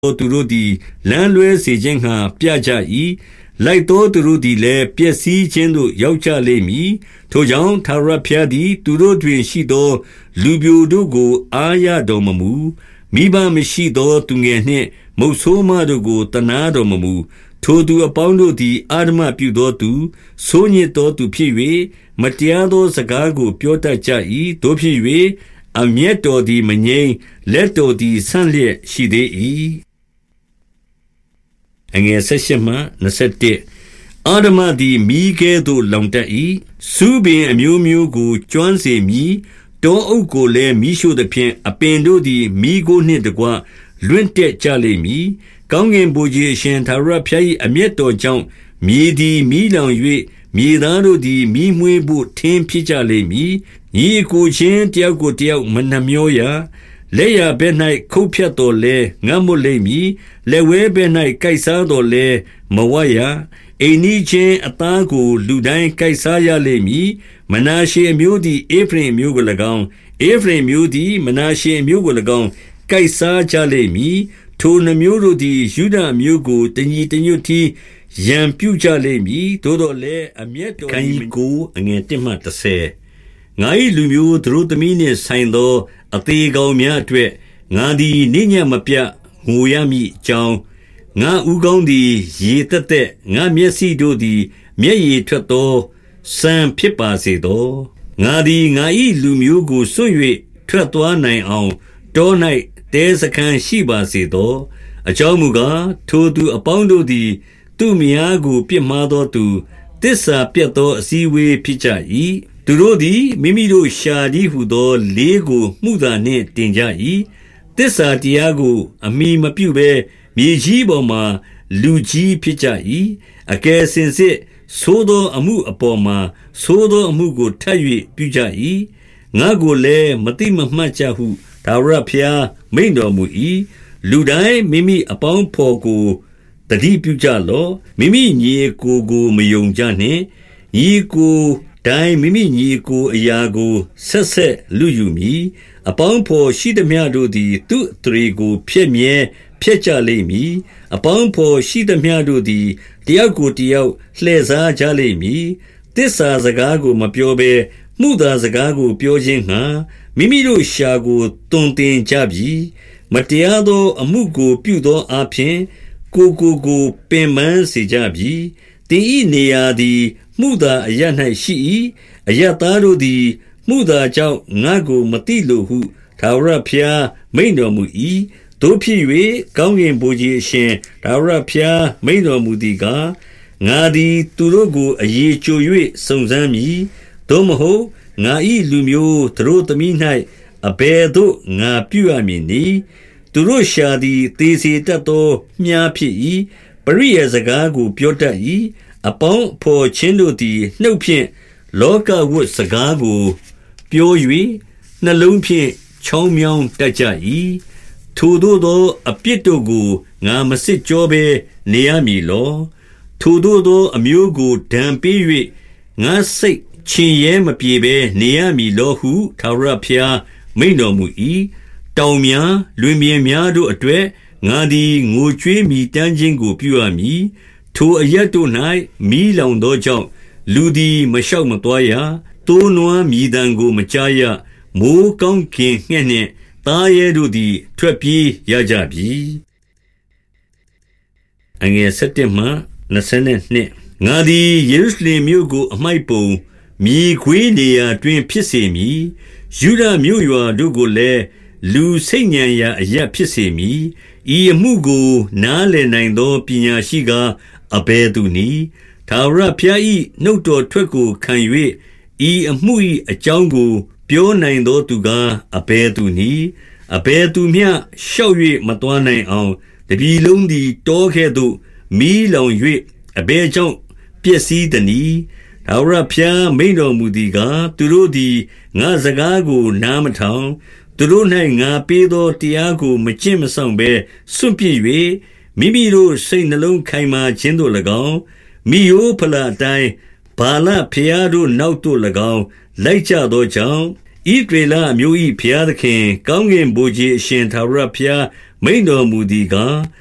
သူတို့သည်လမ်းလွဲစေခြင်းငှါပြကြ၏။လိုက်သောသူတို့သည်လည်းပျက်စီးခြင်းသို့ရောက်ကြလိမ့်မည်။ထိုကြောင့်ထာဝရဘုရားသည်သူတို့တွင်ရှိသောလူပျိုတို့ကိုအားရတော်မမူ။မိဘမရှိသောသူငယ်နှင့်မုတ်ဆိုးမတို့ကိုသနားတော်မမူ။ထိုသူအပေါင်းတို့သည်အဓမ္မပြုသောသူ၊ဆိုးညစ်သောသူဖြစ်၍မတရားသောစကားကိုပြောတတ်ကြ၏။သို့ဖြစ်၍အမျက်တော်သည်မငြိမ်း၊လက်တော်သည်ဆန့်လျက်ရှိသေး၏။18အာဒမသည်မီးကဲ့သို့လောင်တတ်၏။ဆူးပင်အမျိုးမျိုးကိုကျွမ်းစေမည်။တောအုပ်ကိုလည်းမီးရှို့သဖြင့်အပင်တို့သည်မီးခိုးနှင့်တကွလွင့်တက်ကြလိမ့်မည်။ကောင်းကင်ဗိုလ်ခြေအရှင်ထာဝရဘုရား၏အမျက်တော်ကြောင့်မြေသည်မီးလောင်၍မြေသားတို့သည်မီးမွေးဘို့ထင်းဖြစ်ကြလိမ့်မည်။ညီအစ်ကိုချင်းတယောက်ကိုတယောက်မနှမြောရ။လက်ျာဘက်၌ခုတ်ဖြတ်သော်လည်းငတ်မွတ်လိမ့်မည်။လက်ဝဲဘက်၌ကိုက်စားသော်လည်းမဝရ။အိမ်နီးချင်းအသားကိုလူတိုင်းကိုက်စားရလိမ့်မည်။မနာရှေအမျိုးသည်ဧဖရိမ်အမျိုးကို၎င်း၊ဧဖရိမ်အမျိုးသည်မနာရှေအမျိုးကို၎င်းကိုက်စားကြလိမ့်မည်။ထိုနှစ်မျိုးတို့သည်ယုဒအမျိုးကိုတညီတညွတ်တည်းရန်ပြုကြလိမ့်မည်။သို့သော်လည်းအမျက်တော်သည်ငါ၏လူမျိုးသတို့သမီးနှင့်ဆိုင်သောအသေကောင်များအတွက်ငါသည်နေ့ညဉ့်မပြတ်ငိုရမည်အကြောင်း၊ငါဦးခေါင်းသည်ရေသက်သက်ငါမျက်စိတို့သည်မျက်ရည်ထွက်သောစံဖြစ်ပါစေသော။ငါသည်ငါ၏လူမျိုးကိုစွန့်၍ထွက်သွားနိုင်အောင်တော၌တဲစခန်းရှိပါစေသော။အကြောင်းမူကားထိုသူအပေါင်းတို့သည်သူ့မယားကိုပြစ်မှားသောသူ၊သစ္စာပျက်သောအစည်းအဝေးဖြစ်ကြ၏။သူတို့သည်မိမိတို့လျှာတည်းဟူသောလေးကိုမုသာနှင့်တင်ကြ၏။သစ္စာတရားကိုအမှီမပြုဘဲမြေကြီးပေါ်မှာလူကြီးဖြစ်ကြ၏။အကယ်စင်စစ်ဆိုးသောအမှုအပေါ်မှာဆိုးသောအမှုကိုထပ်၍ပြုကြ၏။ငါကိုလည်းမသိမမှတ်ကြဟုထာဝရဘုရားမိန့်တော်မူ၏။လူတိုင်းမိမိအပေါင်းဖော်ကိုသတိပြုကြလော့။မိမိညီအစ်ကိုမယုံကြနှင့်။ညီအစ်ကိုတိုင်းမိမိညီအစ်ကိုအရာကိုဆက်ဆက်လုယူမည်။အပေါင်းဖော်ရှိသမျှတို့သည်သူ့အသရေကိုဖျက်မြဲဖျက်ကြလိမ့်မည်။အပေါင်းဖော်ရှိသမျှတို့သည်တယောက်ကိုတယောက်လှည့်စားကြလိမ့်မည်။သစ္စာစကားကိုမပြောဘဲမုသာစကားကိုပြောခြင်းငှါမိမိတို့လျှာကိုသွန်သင်ကြပြီ။မတရားသောအမှုကိုပြုသောအားဖြင့်ကိုပင်ပန်းစေကြပြီ။သင်၏နေရာသည်မုသာအရပ်၌ရှိ၏။အရပ်သားတို့သည်မုသာကြောင့်ငါ့ကိုမသိလိုဟုထာဝရဘုရားမိန့်တော်မူ၏။သို့ဖြစ်၍ကောင်းကင်ဗိုလ်ခြေအရှင်ထာဝရဘုရားမိန့်တော်မူသည်ကား၊ငါသည်သူတို့ကိုအရေကျို၍စုံစမ်းမည်။သို့မဟုတ်ငါ၏လူမျိုးသတို့သမီး၌အဘယ်သို့ငါပြုရမည်နည်း။သူတို့လျှာသည်သေစေတတ်သောမြှားဖြစ်၏။ပရိယာယ်စကားကိုပြောတတ်၏။အပေါင်းအဘော်ချင်းတို့သည်နှုတ်ဖြင့်လောကဝတ်စကားကိုပြော၍နှလုံးဖြင့်ချောင်းမြောင်းတတ်ကြ၏။ထိုသို့သောအပြစ်တို့ကိုငါမစစ်ကြောဘဲနေရမည်လော။ထိုသို့သောအမျိုးကိုဒဏ်ပေး၍ငါစိတ်ချင်ရဲမပြေဘဲနေရမည်လောဟုထာဝရဘုရားမိန့်တော်မူ၏။တောင်များလွင်ပြင်များတို့အတွက်ငါသည်ငိုကြွေးမြည်တမ်းခြင်းကိုပြုရမည်။ထိုအရပ်တို့၌မီးလောင်သောကြောင့်လူသည်မရှောက်မသွားရ။သိုးနွားမြည်သံကိုမကြားရ။မိုဃ်းကောင်းကင်ငှက်နှင့်သားရဲတို့သည်ထွက်ပြေးရကြပြီ။ငါသည်ယေရုရှလင်မြို့ကိုအမှိုက်ပုံမြေခွေးနေရာတွင်ဖြစ်စေမည်။ယုဒမြို့ရွာတို့ကိုလည်းလူဆိတ်ညံရာအရပ်ဖြစ်စေမည်။ဤအမှုကိုနားလည်နိုင်သောပညာရှိကားအဘယ်သူနည်း။ထာဝရဘုရား၏နှုတ်တော်ထွက်ကိုခံ၍ဤအမှု၏အကြောင်းကိုပြောနိုင်သောသူကားအဘယ်သူနည်း။အဘယ်သူမျှရှောက်၍မသွားနိုင်အောင်တပြည်လုံးသည်တောကဲ့သို့မီးလောင်၍အဘယ်ကြောင့်ပျက်စီးသနည်း။ထာဝရဘုရားမိန့်တော်မူသည်ကား၊သူတို့သည်ငါစကားကိုနားမထောင်။သူတို့၌ငါပေးသောတရားကိုမကျင့်မစောင့်ဘဲစွန့်ပစ်၍မိမိတို့စိတ်နှလုံးခိုင်မာခြင်းသို့၎င်း၊မိရိုးဖလာအတိုင်းဗာလဘုရားတို့နောက်သို့၎င်းလိုက်ကြသောကြောင့်ဣသရေလအမျိုး၏ဘုရားသခင်ကောင်းကင်ဗိုလ်ခြေအရှင်ထာဝရဘုရားမိန့်တော်မူသည်ကား